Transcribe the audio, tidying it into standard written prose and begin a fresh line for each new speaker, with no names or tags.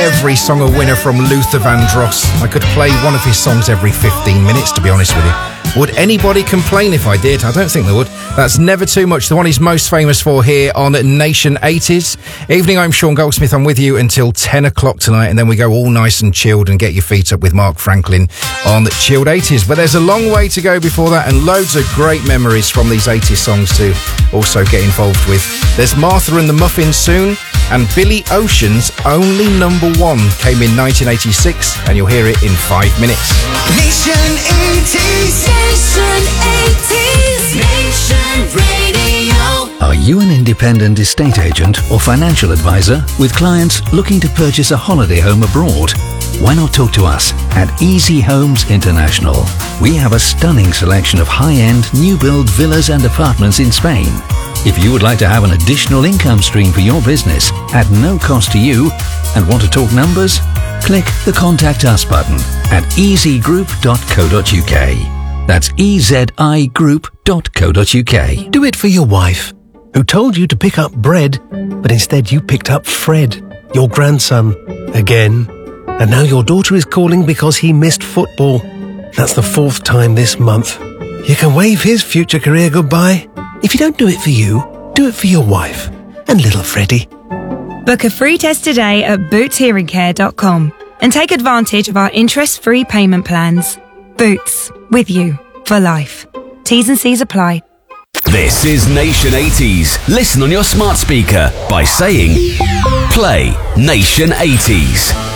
every song a winner from Luther Vandross. I could play one of his songs every 15 minutes, to be honest with you. Would anybody complain if I did? I don't think they would. That's Never Too Much, the one he's most famous for here on Nation 80s. Evening, I'm Sean Goldsmith. I'm with you until 10 o'clock tonight, and then we go all nice and chilled and get your feet up with Mark Franklin on Chilled 80s. But there's a long way to go before that, and loads of great memories from these 80s songs to also get involved with. There's Martha and the Muffins soon, and Billy Ocean's Only Number One came in 1986, and you'll hear it in 5 minutes.
Nation 80s. Nation 80s. Nation Radio.
Are you an independent estate agent or financial advisor with clients looking to purchase a holiday home abroad? Why not talk to us at Easy Homes International? We have a stunning selection of high-end new build villas and apartments in Spain. If you would like to have an additional income stream for your business at no cost to you and want to talk numbers, click the Contact Us button at easygroup.co.uk. That's ezigroup.co.uk.
Do it for your wife, who told you to pick up bread, but instead you picked up Fred, your grandson, again. And now your daughter is calling because he missed football. That's the 4th time this month. You can wave his future career goodbye. If you don't do it for you, do it for your wife and little Freddie.
Book a free test today at bootshearingcare.com and take advantage of our interest-free payment plans. Boots, with you for life. T's and C's apply.
This is Nation 80s. Listen on your smart speaker by saying, play Nation 80s.